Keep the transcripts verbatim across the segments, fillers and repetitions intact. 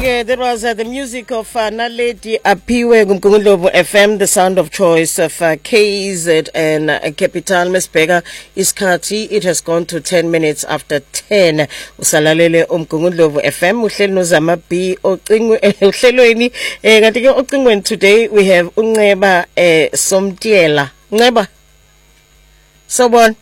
Okay, that was uh, the music of uh, Naledi Apiwe Ngumgungundlovu F M, the sound of choice of uh, K Z and uh, Capital Mespega Iskati. It has gone to ten minutes after ten. Usalalele Umgungundlovu F M. Uhlelo nozama B ocingwe uhlelweni eh kanti ke ocingweni today we have Unceba eh Somtiela. Unceba. Sobon.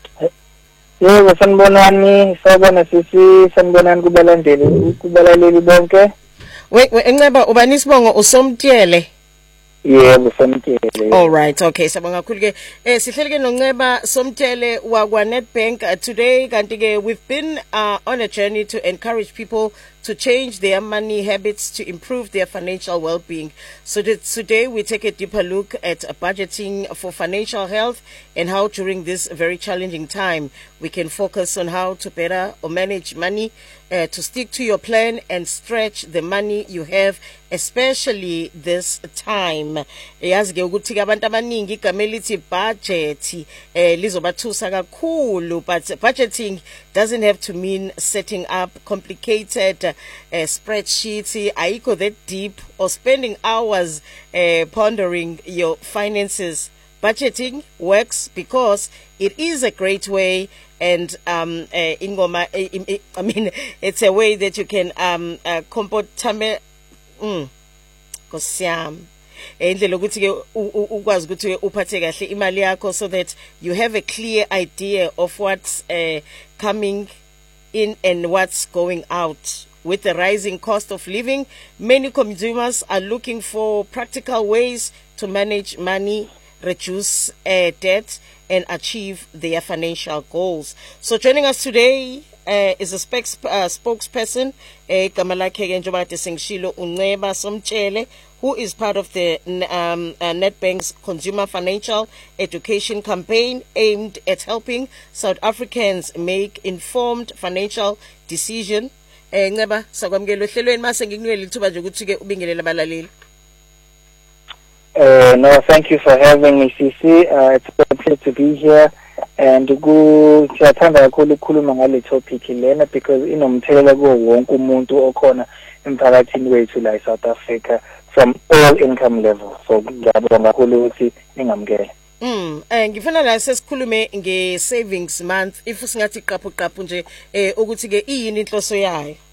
Yebo sanibonani sawubona sisi sanibonani kubalandeli kubalaleli bonke. Wait, Unceba ubani isibongo uSomtiele? Yebo Somtiele. All right, okay, sabonga kakhulu ke eh sihleli ke noNceba Somtiele wa Nedbank uh, today kanti ke we've been uh, on a journey to encourage people to change their money habits to improve their financial well-being. So that today we take a deeper look at uh, budgeting for financial health and how during this very challenging time we can focus on how to better or manage money, uh, to stick to your plan and stretch the money you have, especially this time. Yazi ke ukuthi ke abantu abaningi igama elithi budget eh lizobathusa kakhulu, but budgeting doesn't have to mean setting up complicated uh, spreadsheets. Ayikho that deep or spending hours uh, pondering your finances. Budgeting works because it is a great way, and um, uh, ingoma, uh, I mean, it's a way that you can um, uh, comportame, mm, kosiyam. Indlela ukuthi ke ukwazi ukuthi uphathe kahle imali yakho so that you have a clear idea of what's uh, coming in and what's going out. With the rising cost of living, many consumers are looking for practical ways to manage money, reduce uh, debt, and achieve their financial goals. So joining us today uh, is a spokes, uh, spokesperson, igama lakhe ke njengoba kade sengishilo Unceba Somtiele, who is part of the um, uh, Nedbank's Consumer Financial Education campaign aimed at helping South Africans make informed financial decisions. Eh Nceba sakwamukela ohlelweni mase ngikunwele lithuba nje ukuthi ke ubingelela abalaleli. Uh, no, thank you for having me, Sisi. Uh, it's a pleasure to be here. And siyathanda kakhulu ukukhuluma ngale topic lena because inomthelela kuwo wonke umuntu okhona emphakathini wethu la eSouth Africa from all income levels. So ngiyabonga kakhulu ukuthi ningamukele. Mm, eh ngifuna la sesikhulume nge savings month if singathi qaphu qaphu nje eh ukuthi ke iyini inhloso yayo.